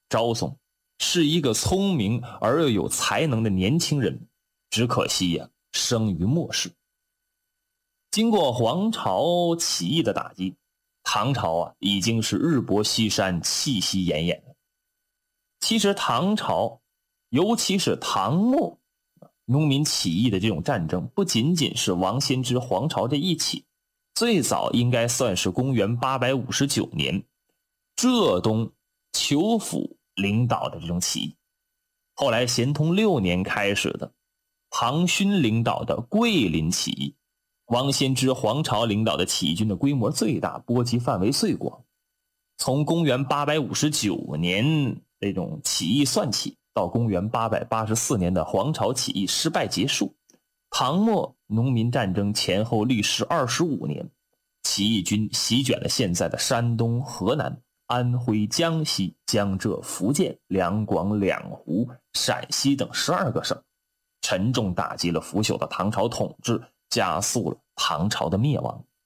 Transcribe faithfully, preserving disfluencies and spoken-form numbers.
昭松是一个聪明而又有才能的年轻人，只可惜呀、啊，生于末世。经过黄巢起义的打击，唐朝啊已经是日薄西山，气息奄奄了。其实唐朝，尤其是唐末农民起义的这种战争，不仅仅是王仙芝黄巢这一起，最早应该算是公元八百五十九年浙东裘府领导的这种起义。后来咸通六年开始的庞勋领导的桂林起义，王仙芝黄巢领导的起义军的规模最大，波及范围最广。从公元八百五十九年这种起义算起，到公元八百八十四年的黄巢起义失败结束，唐末农民战争前后历时二十五年，起义军席卷了现在的山东、河南、安徽、江西、江浙、福建、两广、两湖、陕西等十二个省，沉重打击了腐朽的唐朝统治，加速了唐朝的灭亡。